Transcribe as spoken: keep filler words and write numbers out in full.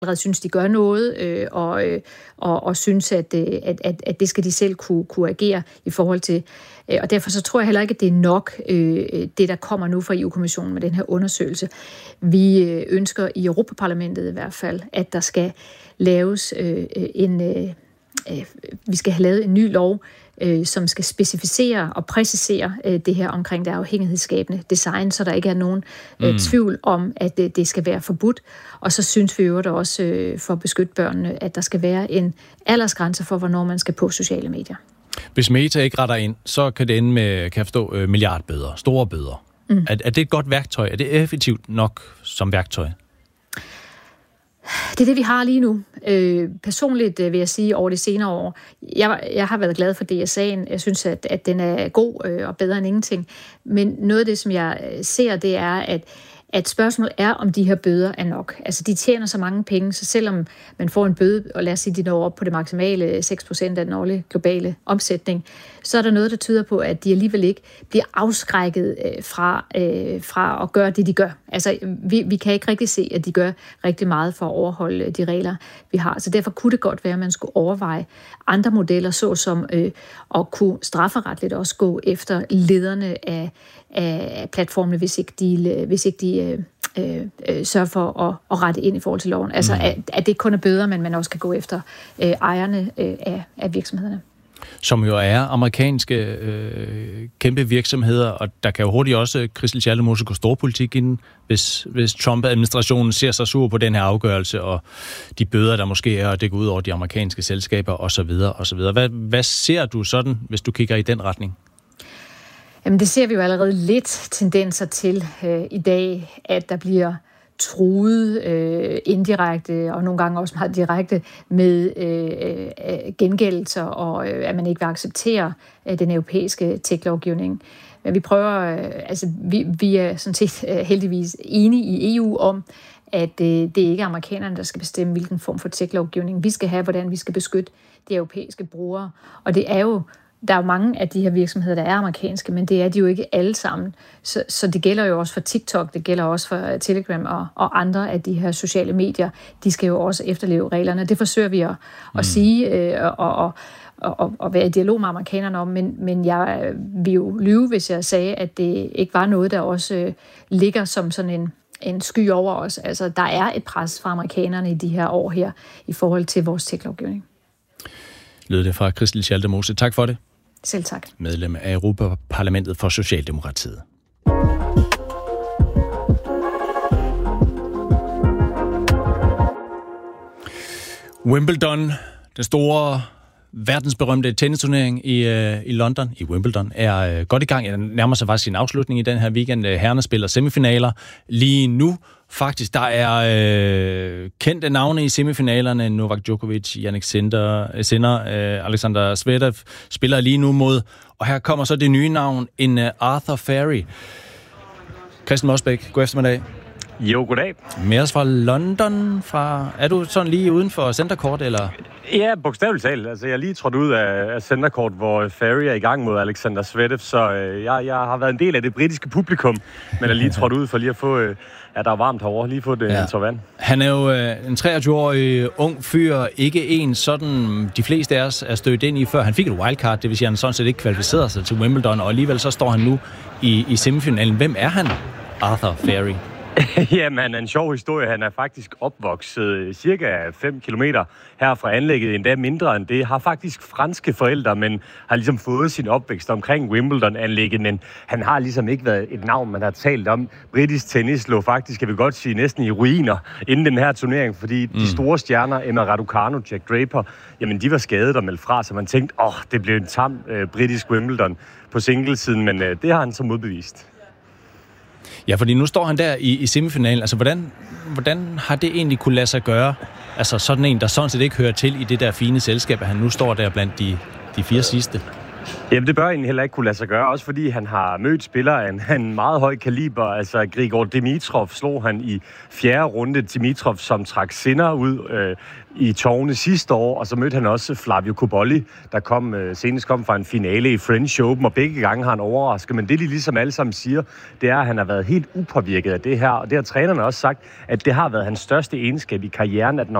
allerede synes, de gør noget, øh, og, øh, og, og synes, at, øh, at, at, at det skal de selv kunne, kunne agere i forhold til. Øh, og derfor så tror jeg heller ikke, at det er nok, øh, det der kommer nu fra E U-kommissionen med den her undersøgelse. Vi øh, ønsker i Europaparlamentet i hvert fald, at der skal laves øh, en... Øh, øh, vi skal have lavet en ny lov, øh, som skal specificere og præcisere øh, det her omkring det afhængighedsskabende design, så der ikke er nogen øh, mm. tvivl om, at øh, det skal være forbudt. Og så synes vi jo også øh, for at beskytte børnene, at der skal være en aldersgrænse for, hvornår man skal på sociale medier. Hvis Meta ikke retter ind, så kan det ende med, kan jeg forstå, øh, milliardbøder, store bøder. Mm. Er, er det et godt værktøj? Er det effektivt nok som værktøj? Det er det, vi har lige nu. Øh, personligt vil jeg sige, over de senere år, jeg, jeg har været glad for D S A'en. Jeg synes, at, at den er god øh, og bedre end ingenting. Men noget af det, som jeg ser, det er, at at spørgsmålet er, om de her bøder er nok. Altså, de tjener så mange penge, så selvom man får en bøde, og lad os sige, de når op på det maksimale seks procent af den årlige globale omsætning, så er der noget, der tyder på, at de alligevel ikke bliver afskrækket øh, fra, øh, fra at gøre det, de gør. Altså, vi, vi kan ikke rigtig se, at de gør rigtig meget for at overholde de regler, vi har. Så derfor kunne det godt være, at man skulle overveje andre modeller, såsom øh, at kunne strafferetligt også gå efter lederne af, af platformene, hvis ikke de, hvis ikke de øh, øh, sørger for at, at rette ind i forhold til loven. Altså, mm. at, at det kun er bøder, men man også kan gå efter øh, ejerne øh, af, af virksomhederne. Som jo er amerikanske øh, kæmpe virksomheder, og der kan jo hurtigt også Christel Schaldemose gå storpolitik ind, hvis, hvis Trump-administrationen ser sig sur på den her afgørelse, og de bøder, der måske er, og det går ud over de amerikanske selskaber, osv. osv. Hvad, hvad ser du sådan, hvis du kigger i den retning? Jamen, det ser vi jo allerede lidt tendenser til øh, i dag, at der bliver truet øh, indirekte og nogle gange også meget direkte med øh, øh, gengældelser, og øh, at man ikke vil acceptere øh, den europæiske tech-lovgivning. Men vi prøver, øh, altså vi, vi er sådan set øh, heldigvis enige i E U om, at øh, det ikke er amerikanerne, der skal bestemme, hvilken form for tech-lovgivning vi skal have, hvordan vi skal beskytte de europæiske brugere. Og det er jo Der er jo mange af de her virksomheder, der er amerikanske, men det er de jo ikke alle sammen. Så, så det gælder jo også for TikTok, det gælder også for Telegram og, og andre af de her sociale medier. De skal jo også efterleve reglerne. Det forsøger vi at, mm. at sige øh, og, og, og, og være i dialog med amerikanerne om, men, men jeg vil jo lyve, hvis jeg sagde, at det ikke var noget, der også øh, ligger som sådan en, en sky over os. Altså, der er et pres fra amerikanerne i de her år her i forhold til vores tech-lovgivning. Lød det fra Christel Schaldemose. Tak for det. Selv tak. Medlem af Europaparlamentet for Socialdemokratiet. Wimbledon, den store verdensberømte tennisturnering i, øh, i London, i Wimbledon, er øh, godt i gang. Den nærmer sig faktisk sin afslutning i den her weekend. Herrerne spiller semifinaler lige nu. Faktisk, der er øh, kendte navne i semifinalerne. Novak Djokovic, Jannik Sinner, Sinner øh, Alexander Zverev spiller lige nu mod. Og her kommer så det nye navn, en uh, Arthur Furry. Christian Mosbæk, god eftermiddag. Jo, goddag. Med os fra London. Fra, er du sådan lige uden for centercourt, eller? Ja, bogstaveligt talt. Altså, jeg er lige trådt ud af, af centercourt, hvor Furry er i gang mod Alexander Zverev, så øh, jeg, jeg har været en del af det britiske publikum, men er lige trådt ud for lige at få, øh, at der er varmt herovre, lige få det ja. en tår vand. Han er jo øh, en treogtyve-årig ung fyr, ikke en sådan, de fleste af os er stødt ind i før. Han fik et wildcard, det vil sige, at han sådan set ikke kvalificerede sig til Wimbledon, og alligevel så står han nu i, i semifinalen. Hvem er han, Arthur Furry? Jamen, han er en sjov historie. Han er faktisk opvokset cirka fem kilometer her fra anlægget, endda mindre end det. Har faktisk franske forældre, men har ligesom fået sin opvækst omkring Wimbledon-anlægget, men han har ligesom ikke været et navn, man har talt om. Britisk tennis lå faktisk, kan vi godt sige, næsten i ruiner inden den her turnering, fordi mm. de store stjerner, Emma Raducanu, Jack Draper, jamen de var skadet og meldt fra, så man tænkte, åh, oh, det blev en tam øh, britisk Wimbledon på singlesiden, men øh, det har han så modbevist. Ja, fordi nu står han der i, i semifinalen. Altså, hvordan, hvordan har det egentlig kunne lade sig gøre? Altså, sådan en, der sådan set ikke hører til i det der fine selskab, at han nu står der blandt de, de fire sidste. Jamen, det bør egentlig heller ikke kunne lade sig gøre, også fordi han har mødt spillere af en, en meget høj kaliber. Altså, Grigor Dimitrov slog han i fjerde runde. Dimitrov, som trak Sinner ud øh, i tårne sidste år, og så mødte han også Flavio Cobolli, der kom, øh, senest kom fra en finale i French Open, og begge gange har han overrasket. Men det, de ligesom alle sammen siger, det er, at han har været helt upåvirket af det her, og det har trænerne også sagt, at det har været hans største egenskab i karrieren, at når